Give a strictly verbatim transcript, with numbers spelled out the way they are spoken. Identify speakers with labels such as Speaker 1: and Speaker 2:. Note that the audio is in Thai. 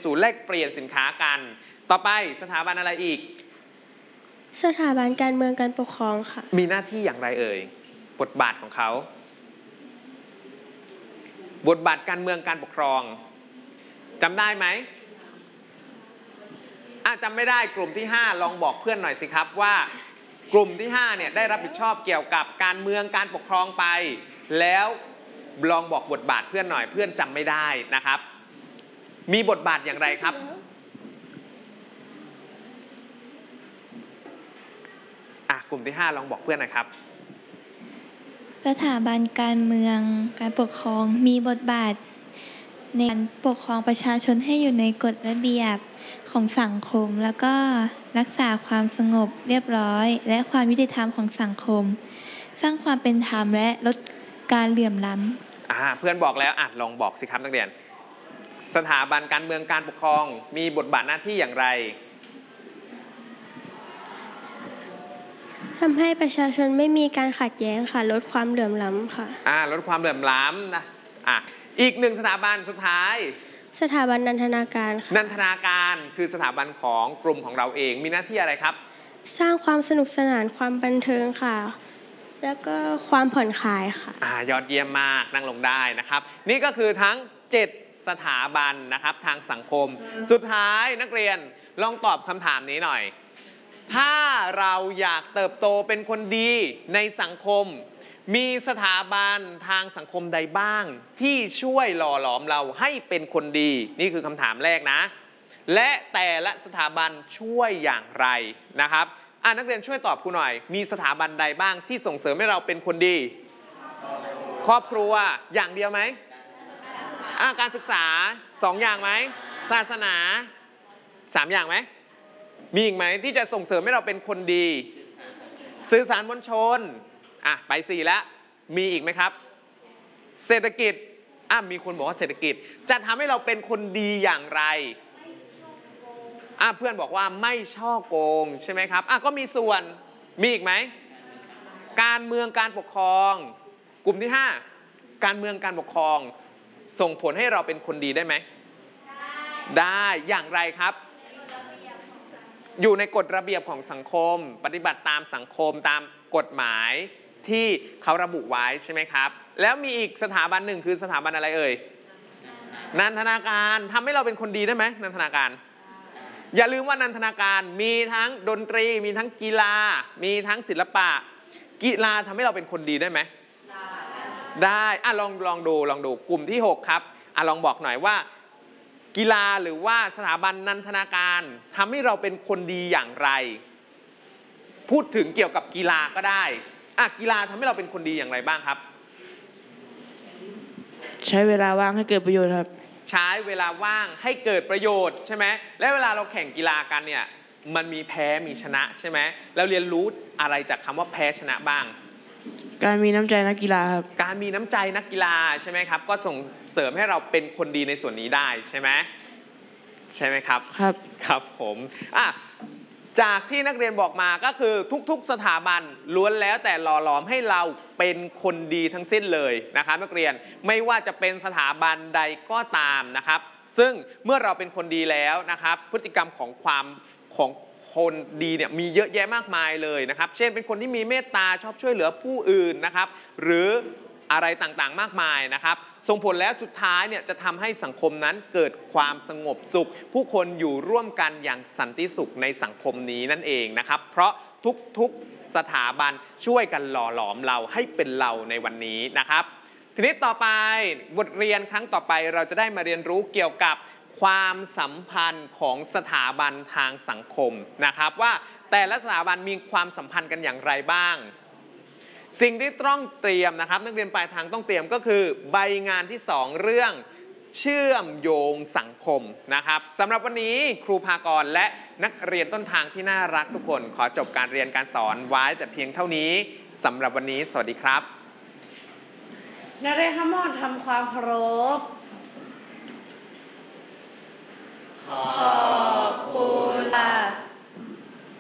Speaker 1: ศูนย์แลกเปลี่ยนสินค้ากันต่อไปสถาบันอะไรอีก
Speaker 2: สถาบันการเมืองการปกครองค่ะ
Speaker 1: มีหน้าที่อย่างไรเอ่ยบทบาทของเขาบทบาทการเมืองการปกครองจำได้ไหมอ่ะจำไม่ได้กลุ่มที่ห้าลองบอกเพื่อนหน่อยสิครับว่ากลุ่มที่ห้าเนี่ยได้รับผิดชอบเกี่ยวกับการเมืองการปกครองไปแล้วลองบอกบทบาทเพื่อนหน่อยเพื่อนจำไม่ได้นะครับมีบทบาทอย่างไรครับอ่ะกลุ่มที่ห้าลองบอกเพื่อนหน่อยครับ
Speaker 3: สถาบันการเมืองการปกครองมีบทบาทในการปกครองประชาชนให้อยู่ในกฎระเบียบของสังคมแล้วก็รักษาความสงบเรียบร้อยและความยุติธรรมของสังคมสร้างความเป็นธรรมและลดการเหลื่อมล้ำ
Speaker 1: อ่าเพื่อนบอกแล้วอ่ะลองบอกสิครับนักเรียนสถาบันการเมืองการปกครองมีบทบาทหน้าที่อย่างไร
Speaker 2: ทำให้ประชาชนไม่มีการขัดแย้งค่ะลดความเหลื่อมล้ำค่ะ
Speaker 1: อ่าลดความเหลื่อมล้ำนะอ่ะอีกหนึ่งสถาบันสุดท้าย
Speaker 2: สถาบันนันทนาการค่ะ
Speaker 1: นันทนาการคือสถาบันของกลุ่มของเราเองมีหน้าที่อะไรครับ
Speaker 2: สร้างความสนุกสนานความบันเทิงค่ะแล้วก็ความผ่อนคลายค่ะ
Speaker 1: อ่ายอดเยี่ยมมากนั่งลงได้นะครับนี่ก็คือทั้งเจ็ดสถาบันนะครับทางสังคมสุดท้ายนักเรียนลองตอบคำถามนี้หน่อยถ้าเราอยากเติบโตเป็นคนดีในสังคมมีสถาบันทางสังคมใดบ้างที่ช่วยหล่อหลอมเราให้เป็นคนดีนี่คือคำถามแรกนะและแต่ละสถาบันช่วยอย่างไรนะครับอ่านักเรียนช่วยตอบครูหน่อยมีสถาบันใดบ้างที่ส่งเสริมให้เราเป็นคนดีครอบครัวอย่างเดียวไหมอ่าการศึกษาสองอย่างไหมศาสนาสามอย่างไหมมีอีกไหมที่จะส่งเสริมให้เราเป็นคนดีสื่อสารมวลชนอ่ะไปสี่แล้วมีอีกไหมครับเศรษฐกิจอ่ะมีคนบอกว่าเศรษฐกิจจะทำให้เราเป็นคนดีอย่างไรอ่ะเพื่อนบอกว่าไม่ช่อโกงใช่ไหมครับอ่ะก็มีส่วนมีอีกไหมการเมืองการปกครองกลุ่มที่ห้าการเมืองการปกครองส่งผลให้เราเป็นคนดีได้ไหมได้อย่างไรครับอยู่ในกฎระเบียบของสังคมปฏิบัติตามสังคมตามกฎหมายที่เขาระบุไว้ใช่ไหมครับแล้วมีอีกสถาบันหนึ่งคือสถาบันอะไรเอ่ยนันทนาการทำให้เราเป็นคนดีได้ไหมนันทนาการอย่าลืมว่านันทนาการมีทั้งดนตรีมีทั้งกีฬามีทั้งศิลปะกีฬาทำให้เราเป็นคนดีได้ไหมได้อ่ะลองลองดูลองดูกลุ่มที่หกครับอ่ะลองบอกหน่อยว่ากีฬาหรือว่าสถาบันนันทนาการทำให้เราเป็นคนดีอย่างไรพูดถึงเกี่ยวกับกีฬาก็ได้อ่ะกีฬาทำให้เราเป็นคนดีอย่างไรบ้างครับ
Speaker 4: ใช้เวลาว่างให้เกิดประโยชน์ครับ
Speaker 1: ใช้เวลาว่างให้เกิดประโยชน์ใช่ไหมและเวลาเราแข่งกีฬากันเนี่ยมันมีแพ้มีชนะใช่ไหมแล้วเรียนรู้อะไรจากคำว่าแพ้ชนะบ้าง
Speaker 4: การมีน้ำใจนักกีฬาครับ
Speaker 1: การมีน้ำใจนักกีฬาใช่ไหมครับก็ส่งเสริมให้เราเป็นคนดีในส่วนนี้ได้ใช่ไหมใช่ไหมครับ
Speaker 4: ครับ
Speaker 1: ครับผมอ่ะจากที่นักเรียนบอกมาก็คือทุกๆสถาบันล้วนแล้วแต่หล่อหลอมให้เราเป็นคนดีทั้งสิ้นเลยนะครับนักเรียนไม่ว่าจะเป็นสถาบันใดก็ตามนะครับซึ่งเมื่อเราเป็นคนดีแล้วนะครับพฤติกรรมของความของคนดีเนี่ยมีเยอะแยะมากมายเลยนะครับเช่นเป็นคนที่มีเมตตาชอบช่วยเหลือผู้อื่นนะครับหรืออะไรต่างๆมากมายนะครับส่งผลแล้วสุดท้ายเนี่ยจะทำให้สังคมนั้นเกิดความสงบสุขผู้คนอยู่ร่วมกันอย่างสันติสุขในสังคมนี้นั่นเองนะครับเพราะทุกๆสถาบันช่วยกันหล่อหลอมเราให้เป็นเราในวันนี้นะครับทีนี้ต่อไปบทเรียนครั้งต่อไปเราจะได้มาเรียนรู้เกี่ยวกับความสัมพันธ์ของสถาบันทางสังคมนะครับว่าแต่ละสถาบันมีความสัมพันธ์กันอย่างไรบ้างสิ่งที่ต้องเตรียมนะครับนักเรียนปลายทางต้องเตรียมก็คือใบงานที่สองเรื่องเชื่อมโยงสังคมนะครับสำหรับวันนี้ครูภากรและนักเรียนต้นทางที่น่ารักทุกคนขอจบการเรียนการสอนไว้แต่เพียงเท่านี้สำหรับวันนี้สวัสดีครับ
Speaker 5: นักเรียนทั้งหมดทำความเคารพขอบคุณค่ะ